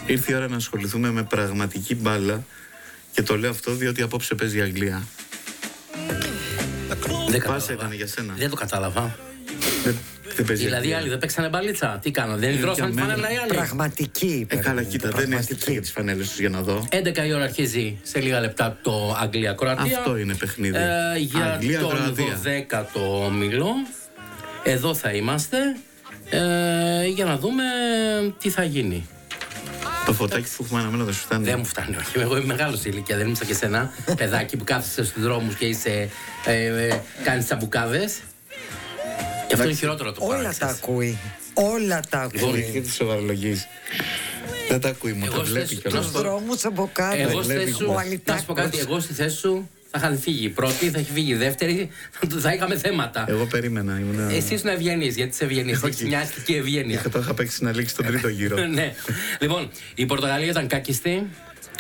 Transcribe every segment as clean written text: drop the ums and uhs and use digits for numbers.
Ήρθε η ώρα να ασχοληθούμε με πραγματική μπάλα και το λέω αυτό διότι απόψε παίζει η Αγγλία. Πάσα ήταν για σένα. Δεν το κατάλαβα. Δεν παίζει. Δηλαδή οι άλλοι δεν παίξανε μπαλίτσα. Τι κάνανε, δεν υδρώσαν τη φανέλα οι άλλοι. Πραγματική. Καλά, κοίτα, δεν έστειψα για τις φανέλες τους για να δω. 11 η ώρα αρχίζει σε λίγα λεπτά το Αγγλία-Κροατία. Αυτό είναι παιχνίδι. Για τον 12ο όμιλο. Εδώ θα είμαστε για να δούμε τι θα γίνει. Το φωτάκι που έχουμε αναμένο δεν σου φτάνει. Δεν μου φτάνει, όχι. Εγώ είμαι μεγάλος σε ηλικία, δεν είμαι σαν και σένα. Παιδάκι που κάθεσαι στους δρόμους και κάνεις τσαμπουκάδες. Και αυτό είναι χειρότερο το πράγμα. Όλα τα ακούει. Όλα τα ακούει. Και τη σοβαρολογείς. Δεν τα ακούει, μου το βλέπει κιόλας. Στους δρόμους από κάτω. Εγώ στη θέση σου, να σου πω κάτι, εγώ στη θέση σου θα είχαν φύγει η πρώτη, θα έχει φύγει η δεύτερη, θα είχαμε θέματα. Εγώ περίμενα. Εσύ ήσουν ευγενής, γιατί είσαι ευγενής, έχεις μια αστική ευγένεια. Το είχα παίξει να λήξει τον τρίτο γύρο. Ναι. Λοιπόν, η Πορτογαλία ήταν κάκιστη.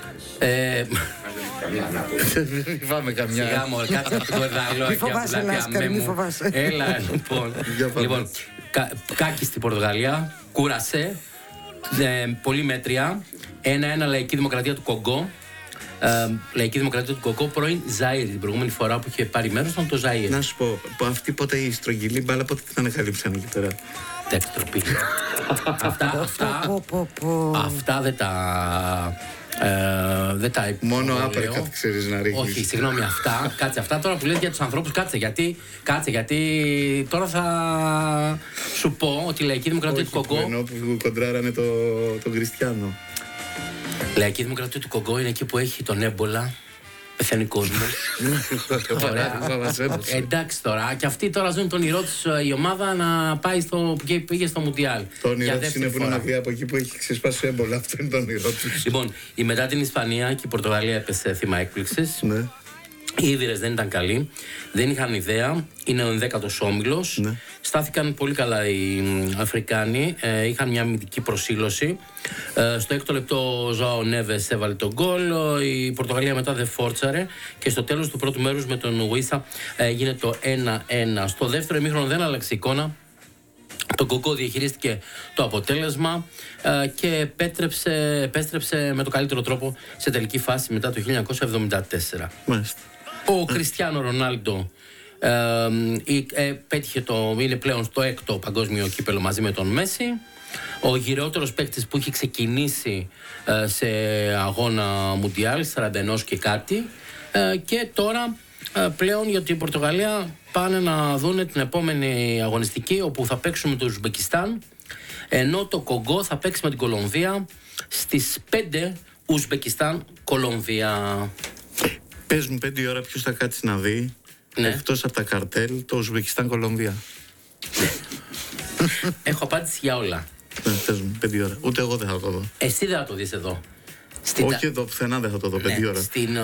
Μην φάμε καμιά. Σιγά μου, κάτσε από το κορδάλο. Μη φοβάσαι, Λάσκαρη, μη φοβάσαι. Έλα, λοιπόν. Κάκιστη Πορτογαλία, κούρασε. Πολύ μέτρια. 1-1 Λαϊκή Δημοκρατία του Κονγκό. Λαϊκή Δημοκρατία του Κονγκό, πρώην Ζαΐρ. Την προηγούμενη φορά που είχε πάρει μέρος ήταν το Ζαΐρ. Να σου πω, αυτή ποτέ η στρογγυλή μπάλα πότε την ανακαλύψαν εκεί πέρα. Τεκτροπή. Αυτά δεν τα μόνο άπερκα ξέρεις να ρίχνεις. Όχι, συγγνώμη, αυτά τώρα που λες για τους ανθρώπους, κάτσε, γιατί τώρα θα σου πω ότι η Λαϊκή Δημοκρατία του Κονγκό. Ενώ που κοντράρανε τον Κριστιανό. Η Λαϊκή Δημοκρατία του Κονγκό είναι εκεί που έχει τον έμπολα. Πεθαίνει κόσμο. Εντάξει τώρα. Και αυτοί τώρα ζουν τον όνειρό τους η ομάδα να πάει πήγε στο Μουντιάλ. Το όνειρό τους είναι που είναι μακριά από εκεί που έχει ξεσπάσει έμπολα. Αυτό είναι το όνειρό τους. Λοιπόν, μετά την Ισπανία και η Πορτογαλία έπεσε θύμα έκπληξης. Οι Ήδηρες δεν ήταν καλοί, δεν είχαν ιδέα, είναι ο 11ος όμιλος. Στάθηκαν πολύ καλά οι Αφρικάνοι, είχαν μια αμυντική προσήλωση. Στο 6ο λεπτό ο Ζωάο Νέβες έβαλε τον γκολ, η Πορτογαλία μετά δεν φόρτσαρε και στο τέλος του πρώτου μέρους με τον Ουίσα έγινε το 1-1. Στο δεύτερο ημίχρονο δεν άλλαξε εικόνα. Το Κονγκό διαχειρίστηκε το αποτέλεσμα και επέστρεψε με το καλύτερο τρόπο σε τελική φάση μετά το 1974. Μάλιστα. Ο Κριστιάνο Ρονάλντο πέτυχε είναι πλέον στο 6ο παγκόσμιο κύπελο μαζί με τον Μέση. Ο γυρεότερος παίκτης που είχε ξεκινήσει σε αγώνα Μουντιάλ, 41 και κάτι. Και τώρα πλέον για την Πορτογαλία πάνε να δούνε την επόμενη αγωνιστική όπου θα παίξουν με το Ουσμπεκιστάν, ενώ το Κονγκό θα παίξει με την Κολομβία στις 5 Ουσμπεκιστάν-Κολομβία. Πες μου 5 ώρα ποιος θα κάτσει να δει, εκτός από τα καρτέλ, το Ουσμπεκιστάν-Κολομβία. Έχω απάντηση για όλα. Πες μου 5 ώρα, ούτε εγώ δεν θα το δω. Εσύ δεν θα το δεις εδώ. Όχι εδώ, πουθενά δεν θα το δω 5 ώρα.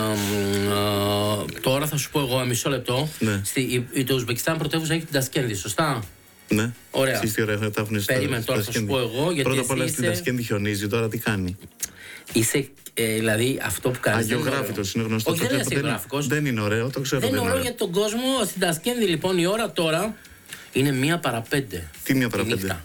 Τώρα θα σου πω εγώ μισό λεπτό. Το Ουσμπεκιστάν πρωτεύουσα έχει την Τασκένδη, σωστά? Ναι. Ωραία. Περίμενε τώρα, θα σου πω εγώ. Πρώτα απ' όλα στην Τασκένδη χιονίζει, τώρα τι κάνει? Είσαι, δηλαδή αυτό που κάνεις. Αγιογράφητος είναι γνωστό. Όχι, δεν είναι αγιογράφικος. Δεν είναι ωραίο, το ξέρω. Δεν είναι ωραίο για τον κόσμο. Στην Τασκένδη λοιπόν η ώρα τώρα είναι 1 παρά 5. Τι 1 παρά 5?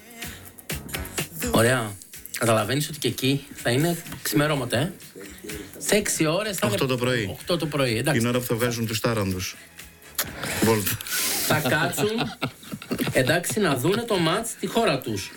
Ωραία. Καταλαβαίνεις ότι και εκεί θα είναι ξημερώματα, σε 6 ώρες θα 8 το πρωί. 8 το πρωί, εντάξει. Την ώρα που θα βγάζουν τους τάραντους. Θα κάτσουν, εντάξει, να δούνε το μάτς στη χώρα τους.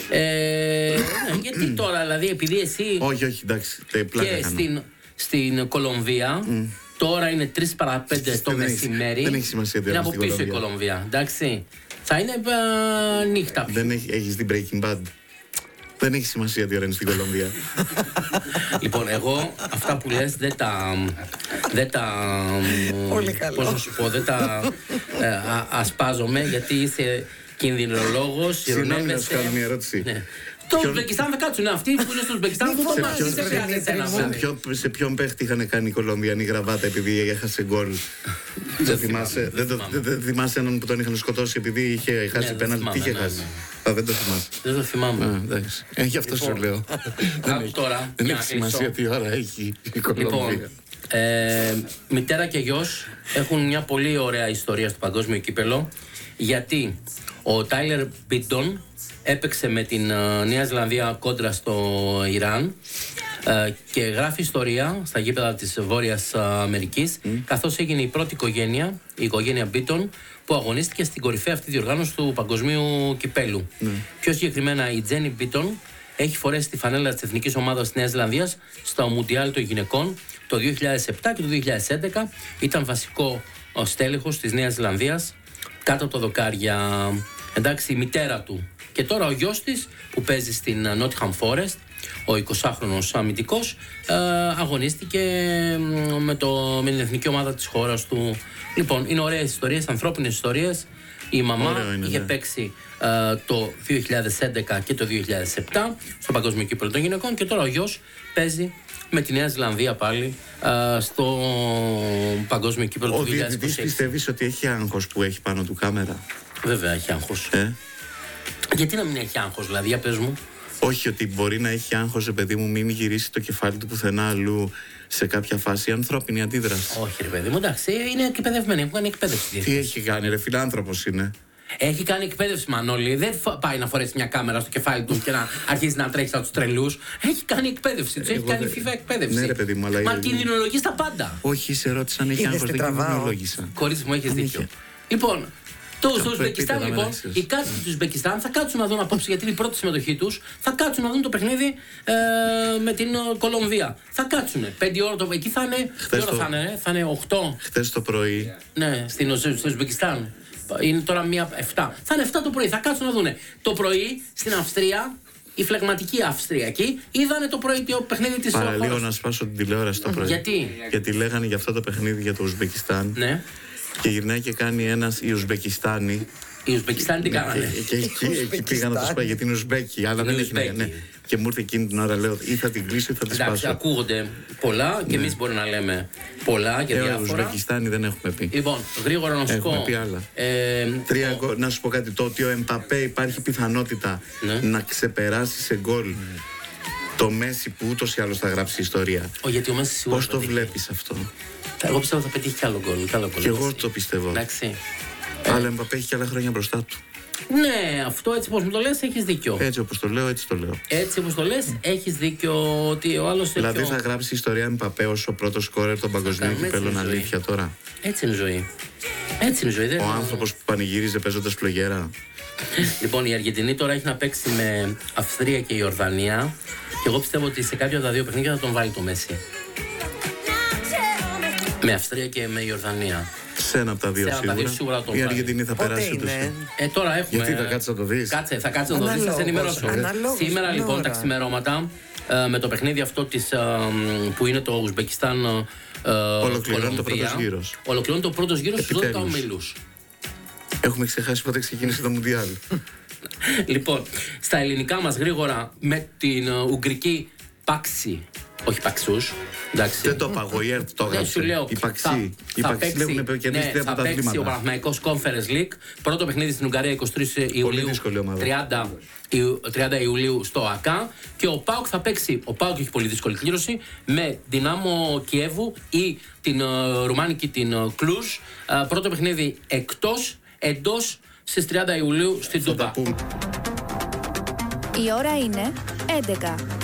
Γιατί τώρα, δηλαδή, επειδή εσύ... Όχι, εντάξει, και στην Κολομβία, τώρα είναι 3 παρά 5 το μεσημέρι. Δεν έχει σημασία τι είναι από πίσω η Κολομβία, εντάξει. Θα είναι νύχτα. Δεν έχεις δει Breaking Bad? Δεν έχει σημασία τι ώρα είναι στην Κολομβία. Λοιπόν, εγώ αυτά που λες δεν τα πολύ καλό. Πώς να σου πω, δεν τα ασπάζομαι, γιατί είσαι κινδυνολόγος. Συγγνώμη να σου κάνω μια ερώτηση. Το Ουσμπεκιστάν θα κάτσουν αυτοί που είναι στο Ουσμπεκιστάν. Σε ποιον παίχτη είχαν κάνει οι Κολομβιανοί γραβάτα επειδή έχασε γκολ? Δεν θυμάσαι? Δεν θυμάσαι έναν που τον είχαν σκοτώσει επειδή είχε χάσει πέναλτι? Τι είχε χάσει? Δεν το θυμάσαι? Δεν το θυμάμαι. Γι' αυτό σου λέω. Δεν έχει σημασία τι ώρα έχει η Κολομβία. Μητέρα και γιος έχουν μια πολύ ωραία ιστορία στο παγκόσμιο κύπελο. Γιατί ο Τάιλερ Μπίτον έπαιξε με την Νέα Ζηλανδία κόντρα στο Ιράν και γράφει ιστορία στα γήπεδα της Βόρειας Αμερικής, καθώς έγινε η πρώτη οικογένεια, η οικογένεια Μπίτον, που αγωνίστηκε στην κορυφαία αυτή διοργάνωση του παγκοσμίου κυπέλου. Πιο συγκεκριμένα η Τζένι Μπίτον έχει φορέσει τη φανέλα της εθνικής ομάδας της Νέας Ζηλανδίας στο Μουντιάλ των γυναικών το 2007 και το 2011. Ήταν βασικό στέλεχος της Νέας Ζηλανδίας κάτω από το δοκάρια. Εντάξει, η μητέρα του. Και τώρα ο γιος της που παίζει στην Nottingham Forest, ο 20χρονος αμυντικός, αγωνίστηκε με την εθνική ομάδα της χώρας του. Λοιπόν, είναι ωραίες ιστορίες, ανθρώπινες ιστορίες. Η μαμά είχε παίξει το 2011 και το 2007 στο Παγκόσμιο Κύπελλο των Γυναικών και τώρα ο γιος παίζει με τη Νέα Ζηλανδία πάλι στο Παγκόσμιο Κύπελλο του 2026. Ο διαιτητής πιστεύεις ότι έχει άγχος που έχει πάνω του κάμερα? Βέβαια έχει άγχος. Γιατί να μην έχει άγχος, δηλαδή, για πες μου. Όχι, ότι μπορεί να έχει άγχος, παιδί μου, μην γυρίσει το κεφάλι του πουθενά αλλού σε κάποια φάση, ανθρώπινη αντίδραση. Όχι, ρε παιδί μου, εντάξει, είναι εκπαιδευμένη, έχει κάνει εκπαίδευση. Τι έχει κάνει, ρε, φιλάνθρωπος είναι. Έχει κάνει εκπαίδευση, Μανώλη. Δεν πάει να φορέσει μια κάμερα στο κεφάλι του και να αρχίσει να τρέχει σαν τους τρελούς. Έχει κάνει εκπαίδευση. Του έχει κάνει FIFA εκπαίδευση. Ναι, ρε παιδί μου, αλλά. Μα κινδυνολογεί τα πάντα. Όχι, σε ρώτησα αν έχει άγχος, δεν κινδυνολόγησα. Κορίτσι μου, έχει δίκιο. Λοιπόν. Στο Ουσμπεκιστάν, λοιπόν, οι κάτοικοι του Ουσμπεκιστάν θα κάτσουν να δουν απόψε, γιατί είναι η πρώτη συμμετοχή τους. Θα κάτσουν να δουν το παιχνίδι με την Κολομβία. Θα κάτσουν 5 ώρα εκεί θα είναι. Τι ώρα θα είναι 8. Χθες το πρωί. Ναι, στο Ουσμπεκιστάν. Είναι τώρα 7. Θα είναι 7 το πρωί. Θα κάτσουν να δουν. Το πρωί στην Αυστρία, η φλεγματική Αυστριακή, είδανε το πρωί το παιχνίδι της χώρας. Παραλίγο να σπάσω την τηλεόραση το πρωί. Γιατί λέγανε για αυτό το παιχνίδι για το Ουσμπεκιστάν. Ναι. Και γυρνάει και κάνει ένας οι Ουσμπεκιστάνοι. Οι Ουσμπεκιστάνοι τι κάνανε? Και εκεί πήγαν να το σπάει γιατί είναι Ουσμπέκοι. Αλλά δεν έχει να. Και μου ήρθε εκείνη την ώρα, λέω, ή θα την κλείσω ή θα τη σπάσω. Εντάξει, ακούγονται πολλά και εμείς μπορούμε να λέμε πολλά και διάφορα. Ουσμπεκιστάνοι δεν έχουμε πει. Λοιπόν, γρήγορα να σου πω. Έχουμε πει άλλα. Να σου πω κάτι. Το ότι ο Εμπαπέ υπάρχει πιθανότητα να ξεπεράσει σε γκολ το Μέση που ούτως ή άλλως θα γράψει ιστορία. Γιατί ο Μέση σίγουρα. Πώς το βλέπεις αυτό? Εγώ πιστεύω θα πετύχει κι άλλο γκολ. Και εγώ το πιστεύω. Εντάξει. Αλλά Εμπαπέ έχει κι άλλα χρόνια μπροστά του. Ναι, αυτό έτσι όπως μου το λες έχεις δίκιο. Έτσι όπως το λέω, έτσι το λέω. Έτσι όπως το λες έχεις δίκιο ότι ο άλλος. Δηλαδή θα γράψει ιστορία Εμπαπέ ως ο πρώτος σκόρερ των παγκοσμίων κυπέλλων, αλήθεια τώρα. Έτσι είναι η ζωή. Έτσι είναι η ζωή. Ο άνθρωπος που πανηγύριζε παίζοντας φλογέρα. Λοιπόν, η Αργεντινή τώρα έχει να παίξει με Αυστρία και Ιορδανία. Και εγώ πιστεύω ότι σε κάποια από τα δύο παιχνίδια θα τον βάλει το Μέση. Με Αυστρία και με Ιορδανία. Σε ένα από τα δύο σίγουρα. Η Αργεντινή θα περάσει ούτως. Τώρα έχουμε. Γιατί θα κάτσεις να το δεις? Κάτσε, θα κάτσεις να το δεις, θα σε ενημερώσω. Σήμερα λοιπόν τα ξημερώματα με το παιχνίδι αυτό που είναι το Ουσμπεκιστάν. Ολοκληρώνει το πρώτος γύρος. Ολοκληρώνει το πρώτος γύρος στους 12 ομίλους. Έχουμε ξεχάσει πότε ξεκίνησε το Μουντιάλ. Λοιπόν, στα ελληνικά μας γρήγορα με την Ουγγρική Πάξη. Όχι Παξούς. Δεν το είπα εγώ, η ΕΡΤ το έγραψε. Οι Παξοί. Οι Παξοί έχουν κερδίσει 3 θα παίξει ο Παναθηναϊκός Conference League. Πρώτο παιχνίδι στην Ουγγαρία 23 Ιουλίου. 30 Ιουλίου στο ΑΚΑ. Και ο ΠΑΟΚ θα παίξει. Ο ΠΑΟΚ έχει πολύ δύσκολη κλήρωση με Δυνάμο Κιέβου ή την ρουμάνικη την Κλουζ. Πρώτο παιχνίδι εντός στις 30 Ιουλίου στην Τούμπα. Η ώρα είναι 11.